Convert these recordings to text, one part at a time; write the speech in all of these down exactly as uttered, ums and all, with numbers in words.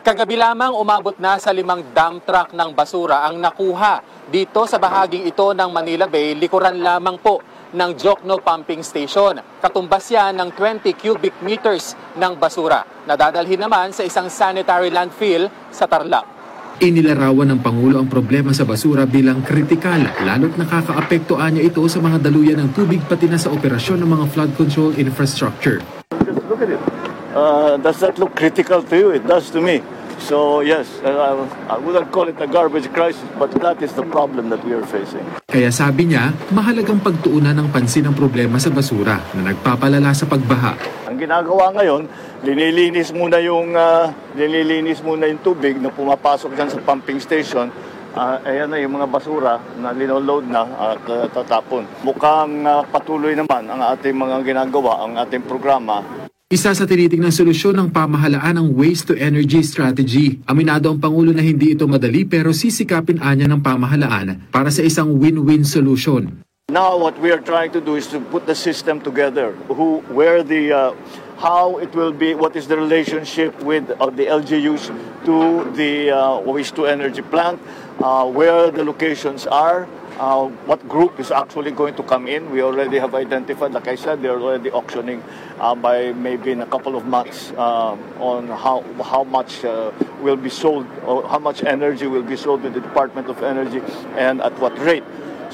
Kagabi lamang umabot na sa limang dump truck ng basura ang nakuha dito sa bahaging ito ng Manila Bay, likuran lamang po ng Jokno Pumping Station. Katumbas yan ng twenty cubic meters ng basura na dadalhin naman sa isang sanitary landfill sa Tarlac. Inilarawan ng Pangulo ang problema sa basura bilang kritikal, lalo't nakakaapektoan niya ito sa mga daluyan ng tubig pati na sa operasyon ng mga flood control infrastructure. Just look at it. Uh, does that look critical to you? It does to me. So yes, uh, I wouldn't call it a garbage crisis, but that is the problem that we are facing. Kaya sabi niya, mahalagang pagtuunan ng pansin ang problema sa basura na nagpapalala sa pagbaha. Ang ginagawa ngayon, linilinis muna yung uh, linilinis muna yung tubig na pumapasok dyan sa pumping station. Uh, ayan na yung mga basura na linoload na at uh, tatapon. Mukhang uh, patuloy naman ang ating mga ginagawa, ang ating programa. Isa sa tinitingnang solusyon ng pamahalaan ang waste-to-energy strategy. Aminado ang Pangulo na hindi ito madali pero sisikapin anya ng pamahalaan para sa isang win-win solution. Now what we are trying to do is to put the system together. Who, where the, uh, how it will be, what is the relationship with uh, the L G Us to the uh, waste-to-energy plant, uh, where the locations are. Uh, what group is actually going to come in. We already have identified, like I said, they're already auctioning uh, by maybe in a couple of months uh, on how how much uh, will be sold, or how much energy will be sold to the Department of Energy and at what rate.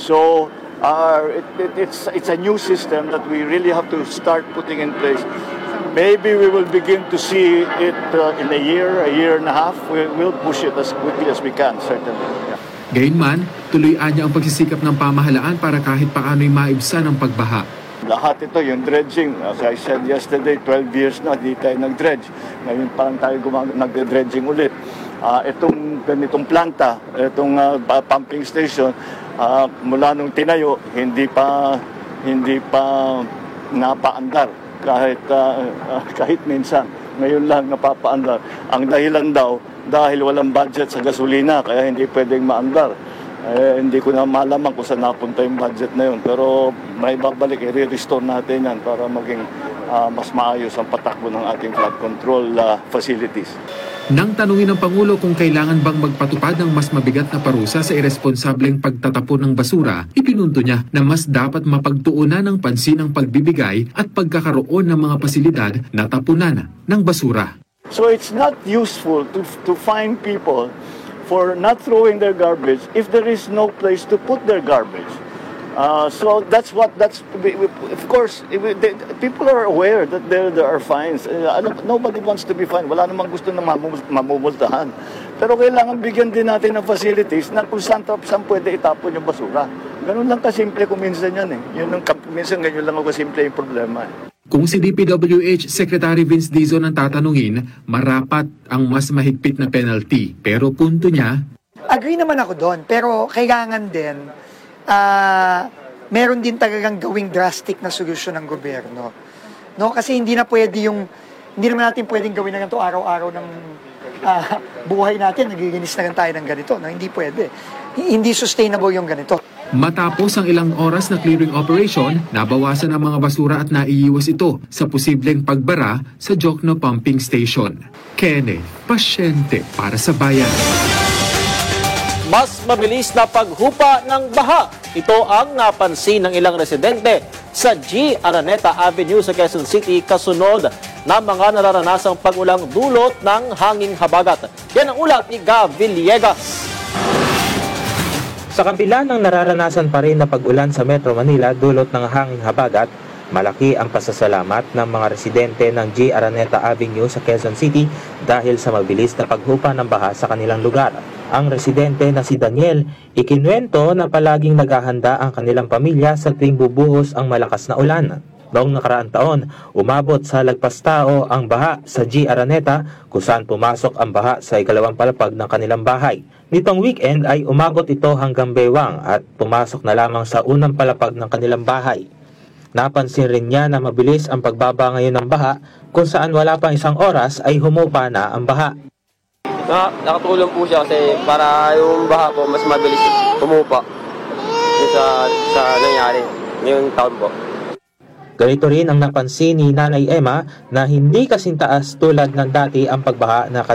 So uh, it, it, it's, it's a new system that we really have to start putting in place. Maybe we will begin to see it uh, in a year, a year and a half. We, we'll push it as quickly as we can, certainly. Yeah. Gayunman, tuloy-an niya ang pagsisikap ng pamahalaan para kahit paano'y maibsan ang pagbaha. Lahat ito, yung dredging, as I said yesterday, twelve years na, di tayo nag-dredge. Ngayon parang tayo nag-dredging ulit. Uh, itong ganitong planta, itong uh, pumping station, uh, mula nung tinayo, hindi pa, hindi pa napaandar kahit, uh, uh, kahit minsan. Ngayon lang napapaandar. Ang dahilan daw, dahil walang budget sa gasolina, kaya hindi pwedeng maandar. Eh, hindi ko na malaman kung saan napunta yung budget na yun. Pero may babalik, i-restore natin yan para maging uh, mas maayos ang patakbo ng ating flood control uh, facilities. Nang tanungin ng Pangulo kung kailangan bang magpatupad ng mas mabigat na parusa sa irresponsableng pagtatapon ng basura, ipinunto niya na mas dapat mapagtuunan ng pansin ang pagbibigay at pagkakaroon ng mga pasilidad na tapunan ng basura. So it's not useful to, to find people for not throwing their garbage if there is no place to put their garbage. Uh, so that's what, that's, of course, they, people are aware that there, there are fines. Uh, nobody wants to be fined. Wala namang gusto na mamumultahan. Pero kailangan bigyan din natin ng facilities na kung saan, saan pwede itapon yung basura. Ganun lang kasimple kung minsan yan eh. Yun ang, minsan ganyan lang kasimple yung problema eh. Kung si D P W H Secretary Vince Dizon ang tatanungin, marapat ang mas mahigpit na penalty. Pero punto niya, agree naman ako doon, pero kailangan din, uh, meron din talagang gawing drastic na solusyon ng gobyerno. No? Kasi hindi na pwede yung, hindi naman natin pwedeng gawin na ganito araw-araw ng uh, buhay natin, naglilinis na lang tayo ng ganito. No? Hindi pwede. Hindi sustainable yung ganito. Matapos ang ilang oras na clearing operation, nabawasan ang mga basura at naiiwas ito sa posibleng pagbara sa Jokno Pumping Station. Kenneth, pasyente para sa bayan. Mas mabilis na paghupa ng baha. Ito ang napansin ng ilang residente sa G. Araneta Avenue sa Quezon City kasunod na mga nararanasang pag-ulang dulot ng hanging habagat. Yan ang ulat ni Gav Villegas. Sa kabila ng nararanasan pa rin na pag-ulan sa Metro Manila dulot ng hanging habagat, malaki ang pasasalamat ng mga residente ng G. Araneta Avenue sa Quezon City dahil sa mabilis na paghupa ng baha sa kanilang lugar. Ang residente na si Daniel, ikinuwento na palaging naghahanda ang kanilang pamilya sa tuwing bubuhos ang malakas na ulan. Noong nakaraang taon, umabot sa lagpas tao ang baha sa G. Araneta kung saan pumasok ang baha sa ikalawang palapag ng kanilang bahay. Nitong weekend ay umabot ito hanggang Baywang at pumasok na lamang sa unang palapag ng kanilang bahay. Napansin rin niya na mabilis ang pagbaba ngayon ng baha kung saan wala pang isang oras ay humupa na ang baha. Na, nakatulong po siya kasi para yung baha po mas mabilis humupa sa, sa nangyari ngayong taon po. Ganito rin ang napansin ni Nanay Emma na hindi kasing taas tulad ng dati ang pagbaha na